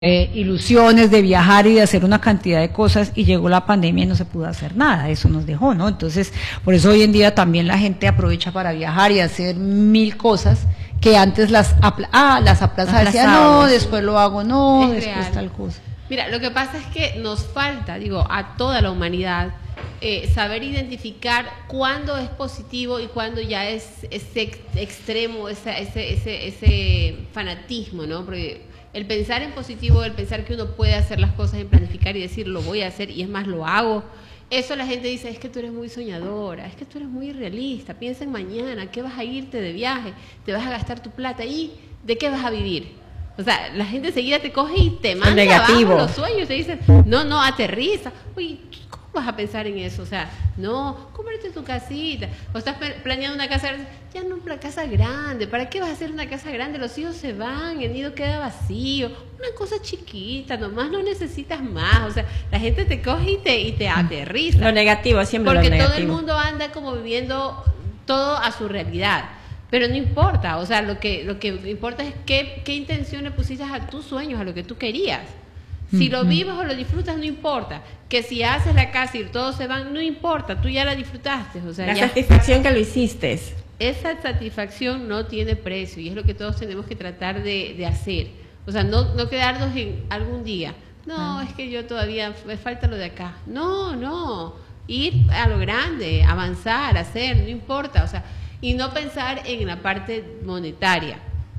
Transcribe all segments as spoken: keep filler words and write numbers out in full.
Eh, ilusiones de viajar y de hacer una cantidad de cosas, y llegó la pandemia y no se pudo hacer nada, eso nos dejó, ¿no? Entonces, por eso hoy en día también la gente aprovecha para viajar y hacer mil cosas que antes las ah, las aplazaba, decía, no, después lo hago, no, es después real. Tal cosa. Mira, lo que pasa es que nos falta, digo, a toda la humanidad, eh, saber identificar cuándo es positivo y cuándo ya es ese extremo, ese, ese, ese, ese fanatismo, ¿no? Porque el pensar en positivo, el pensar que uno puede hacer las cosas, en planificar y decir, lo voy a hacer, y es más, lo hago. Eso la gente dice, es que tú eres muy soñadora, es que tú eres muy realista, piensa en mañana, ¿qué vas a irte de viaje? Te vas a gastar tu plata, ¿y de qué vas a vivir? O sea, la gente enseguida te coge y te manda negativo. abajo los sueños, te dicen, no, no, aterriza. Oye, ¿cómo vas a pensar en eso? O sea, no, cómprate tu casita. O estás planeando una casa, ya no una casa grande. ¿Para qué vas a hacer una casa grande? Los hijos se van, el nido queda vacío. Una cosa chiquita, nomás no necesitas más. O sea, la gente te coge y te, y te aterriza. Lo negativo, siempre Porque lo negativo. todo el mundo anda como viviendo todo a su realidad. Pero no importa, o sea, lo que lo que importa es qué, qué intenciones pusiste a tus sueños, a lo que tú querías. Si lo vives o lo disfrutas, no importa. Que si haces la casa y todos se van, no importa, tú ya la disfrutaste. O sea, la ya, satisfacción que lo hiciste. Esa satisfacción no tiene precio y es lo que todos tenemos que tratar de, de hacer. O sea, no, no quedarnos en algún día. No, ah. es que yo todavía, me falta lo de acá. No, no, ir a lo grande, avanzar, hacer, no importa. O sea, y no pensar en la parte monetaria.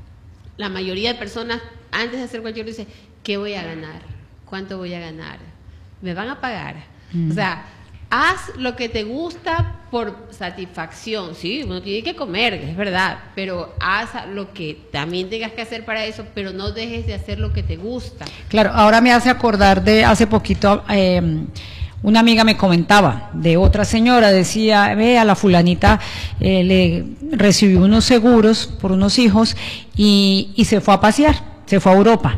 La mayoría de personas, antes de hacer cualquier cosa, dice, ¿qué voy a ganar? ¿Cuánto voy a ganar? ¿Me van a pagar? Mm. O sea, haz lo que te gusta por satisfacción, sí, uno tiene que comer, es verdad, pero haz lo que también tengas que hacer para eso, pero no dejes de hacer lo que te gusta. Claro, ahora me hace acordar de hace poquito, eh, una amiga me comentaba de otra señora, decía, ve, a la fulanita eh, le recibió unos seguros por unos hijos y, y se fue a pasear, se fue a Europa.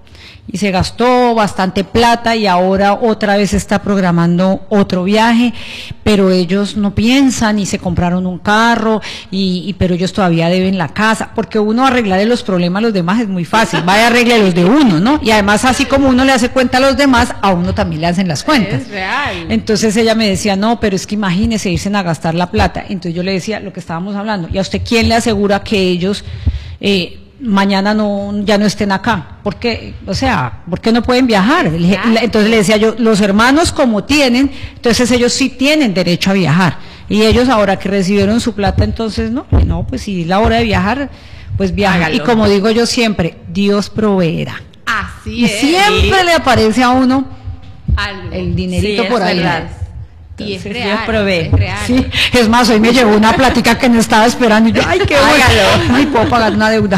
Y se gastó bastante plata y ahora otra vez está programando otro viaje, pero ellos no piensan y se compraron un carro, y, y pero ellos todavía deben la casa, porque uno arreglarle los problemas a los demás es muy fácil, vaya arregle los de uno, ¿no? Y además así como uno le hace cuenta a los demás, a uno también le hacen las cuentas. Es real. Entonces ella me decía, no, pero es que imagínese irse a gastar la plata. Entonces yo le decía lo que estábamos hablando, ¿y a usted quién le asegura que ellos... Eh, mañana no ya no estén acá? Porque, o sea, ¿por qué no pueden viajar? Entonces le decía yo, los hermanos como tienen, entonces ellos sí tienen derecho a viajar, y ellos ahora que recibieron su plata, entonces no, no, pues si es la hora de viajar, pues viajan. Y como digo yo siempre, Dios proveerá. Así y es. siempre sí. le aparece a uno algo, el dinerito sí, por ahí. Verdad. Y es Entonces, real, Dios provee. es real. Sí, es más, hoy me llevó una plática que no estaba esperando y yo, ay, qué bueno, ay, puedo pagar una deuda.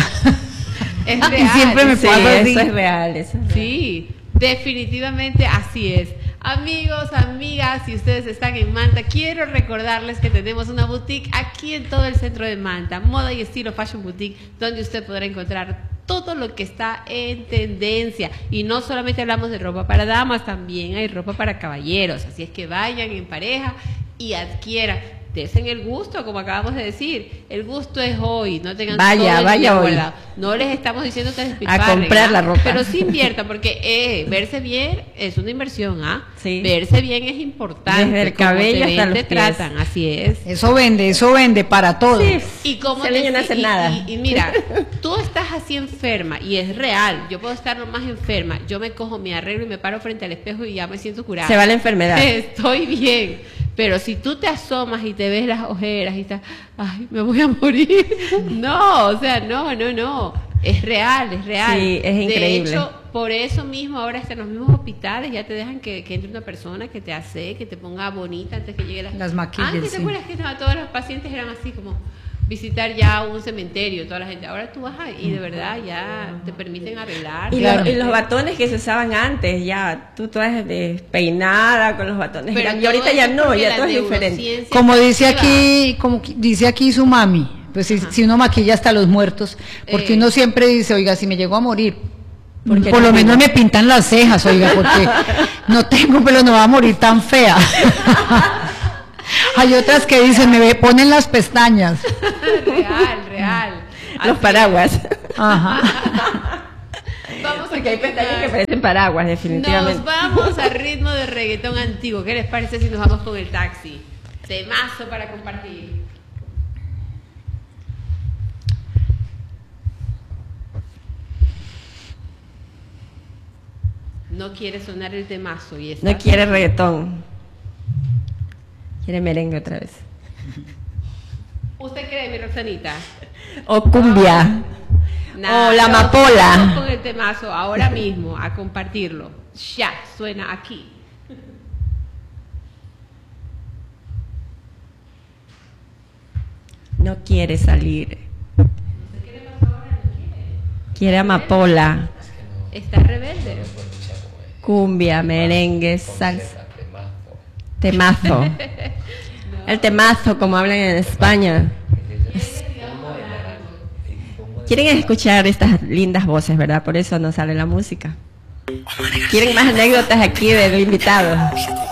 Es real. Y siempre me sí, pasa así. Eso es real, eso es real. Sí, definitivamente así es. Amigos, amigas, si ustedes están en Manta, quiero recordarles que tenemos una boutique aquí en todo el centro de Manta, Moda y Estilo Fashion Boutique, donde usted podrá encontrar todo lo que está en tendencia. Y no solamente hablamos de ropa para damas, también hay ropa para caballeros. Así es que vayan en pareja y adquieran. Desen el gusto, como acabamos de decir. El gusto es hoy, no tengan vaya, todo el vaya día hoy. guardado. No les estamos diciendo que despilfarren, a comprar ¿ah? la ropa. Pero sí inviertan, porque eh, verse bien es una inversión, ¿ah? Sí. Verse bien es importante. Desde el Como cabello te hasta ven, los te pies. tratan, así es. Eso vende, eso vende para todo. Sí. Y como Se te, le no hacer y, nada. Y, y mira, tú estás así enferma y es real. Yo puedo estar más enferma. Yo me cojo, me arreglo y me paro frente al espejo y ya me siento curada. Se va la enfermedad. Estoy bien. Pero si tú te asomas y te ves las ojeras y estás, ay, me voy a morir. No, o sea, no, no, no. Es real, es real. Sí, es increíble. De hecho, por eso mismo ahora hasta en los mismos hospitales ya te dejan que, que entre una persona que te hace, que te ponga bonita antes que llegue la... Las maquillas. Antes, ¿te sí. acuerdas que no, todos los pacientes eran así como visitar ya un cementerio, toda la gente? Ahora tú vas ahí y de verdad ya te permiten arreglar. Y, Claro. los, y los batones que se usaban antes, ya, tú todas despeinada con los batones. Pero y ahorita ya no, ya todo es diferente. diferente. Como dice aquí, como dice aquí su mami, pues si, si uno maquilla hasta los muertos, porque Eh. uno siempre dice, oiga, si me llego a morir, Porque por no lo tengo. menos me pintan las cejas, oiga, porque no tengo, pero no va a morir tan fea. Hay otras que dicen, me ve- ponen las pestañas. Real, real. Los Así paraguas. Ajá. Vamos a Porque hay pestañas que parecen paraguas, definitivamente. Nos vamos a ritmo de reggaetón antiguo. ¿Qué les parece si nos vamos con el taxi? Temazo para compartir. No quiere sonar el temazo y está... No quiere reggaetón. Quiere merengue otra vez. ¿Usted cree, mi Roxanita? O cumbia. Nada, o la nos amapola. vamos con el temazo ahora mismo a compartirlo. Ya, suena aquí. No quiere salir. Quiere amapola. Está rebelde. Cumbia, merengue, salsa. Temazo. El temazo, como hablan en España. Es- Quieren escuchar estas lindas voces, ¿verdad? Por eso no sale la música. Quieren más anécdotas aquí del invitado.